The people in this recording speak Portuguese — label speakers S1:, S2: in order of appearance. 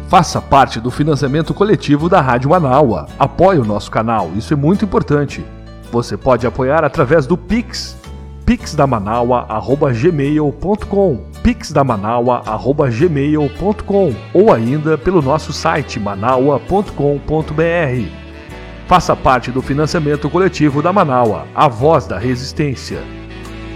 S1: Faça parte do financiamento coletivo da Rádio Manaua. Apoie o nosso canal, isso é muito importante. Você pode apoiar através do Pix, pixdamanaua@gmail.com, pixdamanaua@gmail.com ou ainda pelo nosso site manaua.com.br. Faça parte do financiamento coletivo da Manaua, a voz da resistência.